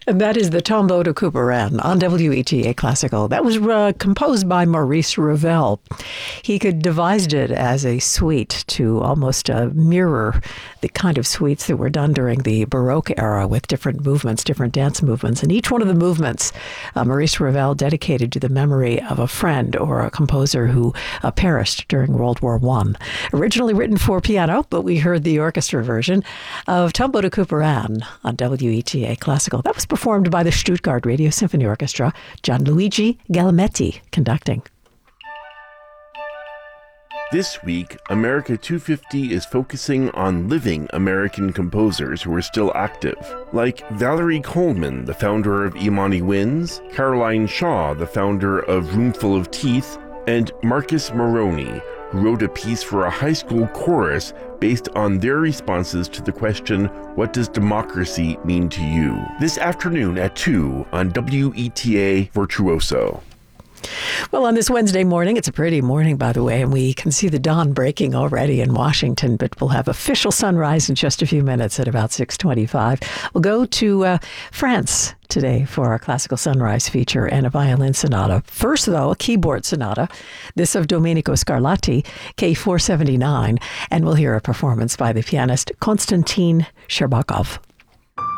And that is the Tombeau de Couperin on WETA Classical. That was composed by Maurice Ravel. He could devised it as a suite to almost mirror the kind of suites that were done during the Baroque era with different movements, different dance movements. And each one of the movements, Maurice Ravel dedicated to the memory of a friend or a composer who perished during World War I. Originally written for piano, but we heard the orchestra version of Tombeau de Couperin on WETA Classical. That was performed by the Stuttgart Radio Symphony Orchestra, Gianluigi Galametti conducting. This week, America 250 is focusing on living American composers who are still active, like Valerie Coleman, the founder of Imani Winds, Caroline Shaw, the founder of Roomful of Teeth, and Marcus Moroni, who wrote a piece for a high school chorus based on their responses to the question, what does democracy mean to you? This afternoon at 2 on WETA Virtuoso. Well, on this Wednesday morning, it's a pretty morning, by the way, and we can see the dawn breaking already in Washington, but we'll have official sunrise in just a few minutes at about 6:25. We'll go to France today for our Classical Sunrise feature and a violin sonata. First, though, a keyboard sonata, this of Domenico Scarlatti, K479, and we'll hear a performance by the pianist Konstantin Sherbakov.